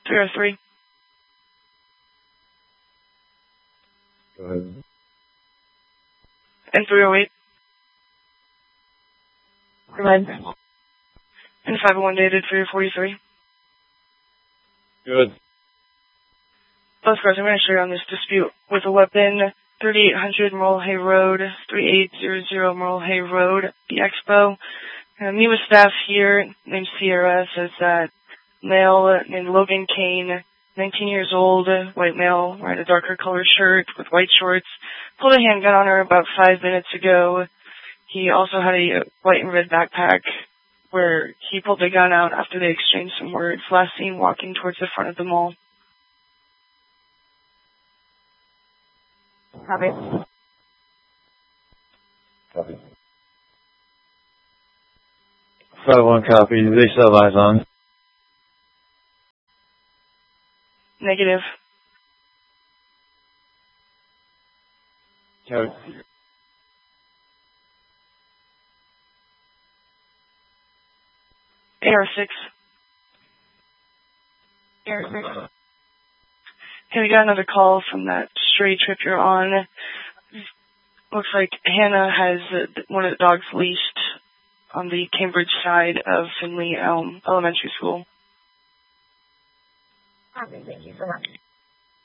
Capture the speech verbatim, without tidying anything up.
three oh three. Go ahead. And three oh eight. Go ahead. And five oh one dated three oh forty-three. Good. Both cars, I'm going to show you on this dispute with a weapon. thirty-eight hundred Morrill Hay Road, thirty-eight hundred Morrill Hay Road, the Expo. Uh, me with staff here, named Sierra, says that male named Logan Kane, nineteen years old, white male, wearing a darker colored shirt with white shorts, pulled a handgun on her about five minutes ago. He also had a white and red backpack where he pulled the gun out after they exchanged some words. Last seen walking towards the front of the mall. Copy. Copy. five one copy. Do they still have eyes on? Negative. Copy. A R six. A R six. Okay, we got another call from that stray trip you're on. Looks like Hannah has uh, one of the dogs leashed on the Cambridge side of Finley Elm Elementary School. Okay, thank you so much.